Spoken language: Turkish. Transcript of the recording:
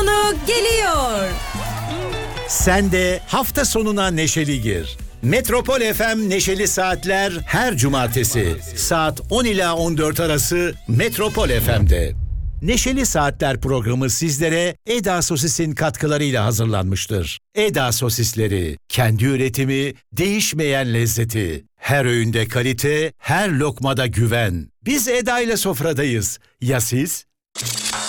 sonu geliyor. Sen de hafta sonuna neşeli gir. Metropol FM Neşeli Saatler her cumartesi saat 10 ila 14 arası Metropol FM'de. Neşeli Saatler programı sizlere Eda Sosis'in katkılarıyla hazırlanmıştır. Eda Sosisleri, kendi üretimi, değişmeyen lezzeti. Her öğünde kalite, her lokmada güven. Biz Eda ile sofradayız. Ya siz?